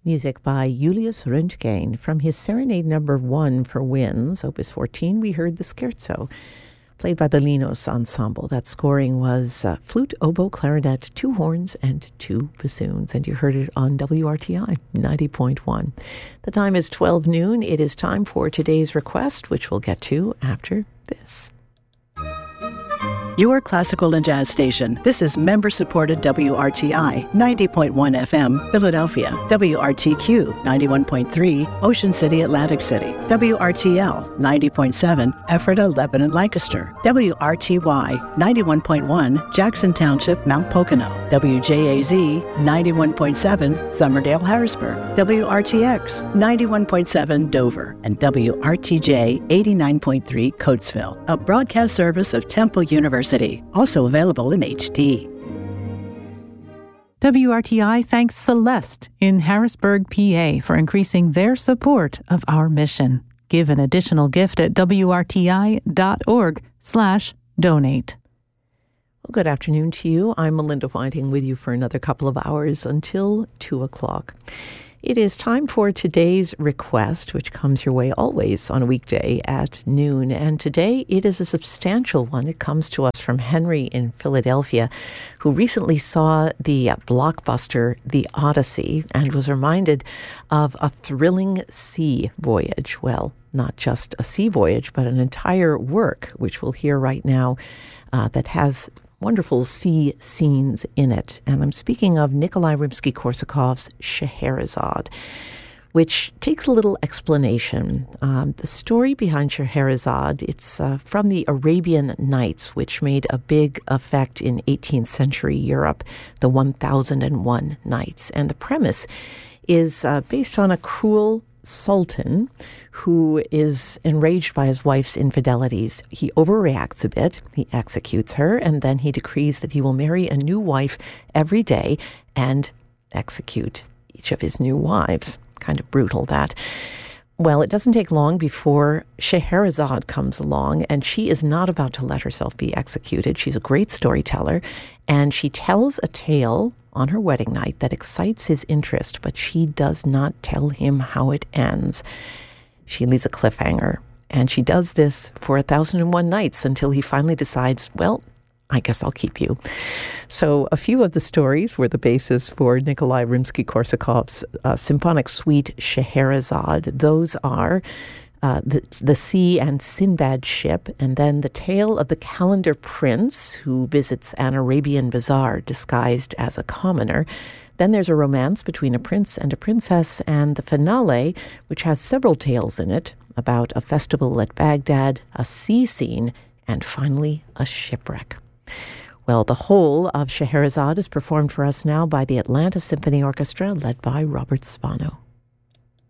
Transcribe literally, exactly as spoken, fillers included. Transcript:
Music by Julius Röntgen. From his Serenade Number One for Winds, Opus fourteen, we heard the Scherzo, played by the Linos Ensemble. That scoring was uh, flute, oboe, clarinet, two horns, and two bassoons. And you heard it on W R T I ninety point one. The time is twelve noon. It is time for today's request, which we'll get to after this. Your classical and jazz station. This is member-supported W R T I ninety point one F M, Philadelphia. W R T Q ninety-one point three, Ocean City, Atlantic City. W R T L ninety point seven, Ephrata, Lebanon, Lancaster. W R T Y ninety-one point one, Jackson Township, Mount Pocono. W J A Z ninety-one point seven, Summerdale, Harrisburg. W R T X ninety-one point seven, Dover. And W R T J eighty-nine point three, Coatesville. A broadcast service of Temple University. Also available in H D. W R T I thanks Celeste in Harrisburg, P A for increasing their support of our mission. Give an additional gift at W R T I dot org slash donate. Well, good afternoon to you. I'm Melinda Whiting with you for another couple of hours until two o'clock. It is time for today's request, which comes your way always on a weekday at noon. And today it is a substantial one. It comes to us from Henry in Philadelphia, who recently saw the blockbuster The Odyssey and was reminded of a thrilling sea voyage. Well, not just a sea voyage, but an entire work, which we'll hear right now, uh, that has wonderful sea scenes in it. And I'm speaking of Nikolai Rimsky-Korsakov's Scheherazade, which takes a little explanation. Um, the story behind Scheherazade, it's uh, from the Arabian Nights, which made a big effect in eighteenth century Europe, the one thousand and one Nights. And the premise is uh, based on a cruel sultan who is enraged by his wife's infidelities. He overreacts a bit, he executes her, and then he decrees that he will marry a new wife every day and execute each of his new wives. Kind of brutal, that. Well, it doesn't take long before Scheherazade comes along, and she is not about to let herself be executed. She's a great storyteller, and she tells a tale on her wedding night that excites his interest, but she does not tell him how it ends. She leaves a cliffhanger, and she does this for a thousand and one nights until he finally decides, well, I guess I'll keep you. So a few of the stories were the basis for Nikolai Rimsky-Korsakov's uh, symphonic suite Scheherazade. Those are Uh, the, the Sea and Sinbad ship, and then the tale of the calendar prince who visits an Arabian bazaar disguised as a commoner. Then there's a romance between a prince and a princess, and the finale, which has several tales in it, about a festival at Baghdad, a sea scene, and finally a shipwreck. Well, the whole of Scheherazade is performed for us now by the Atlanta Symphony Orchestra, led by Robert Spano.